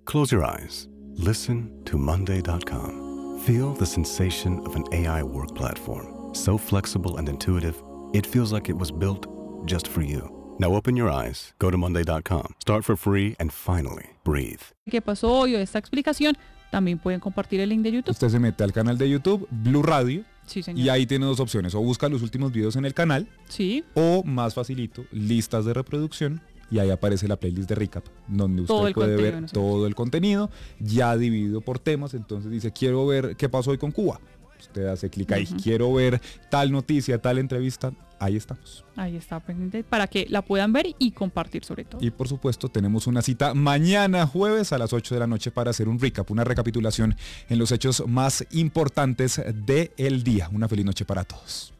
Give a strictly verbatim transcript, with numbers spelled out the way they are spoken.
Close your eyes. Listen to Monday dot com. Feel the sensation of an A I work platform. So flexible and intuitive, it feels like it was built just for you. Now open your eyes, go to Monday dot com, start for free, and finally, breathe. ¿Qué pasó hoy o esta explicación? También pueden compartir el link de YouTube. Usted se mete al canal de YouTube, Blue Radio, Sí, señor. y ahí tiene dos opciones. O busca los últimos videos en el canal, Sí, o más facilito, listas de reproducción, y ahí aparece la playlist de Recap, donde usted Todo el puede contenido de ver nosotros. todo el contenido, ya dividido por temas. Entonces dice, quiero ver qué pasó hoy con Cuba. Usted hace clic ahí, Ujú. quiero ver tal noticia, tal entrevista, ahí estamos. ahí está pendiente para que la puedan ver y compartir sobre todo. Y por supuesto tenemos una cita mañana jueves a las ocho de la noche para hacer un recap, una recapitulación en los hechos más importantes del día. Una feliz noche para todos.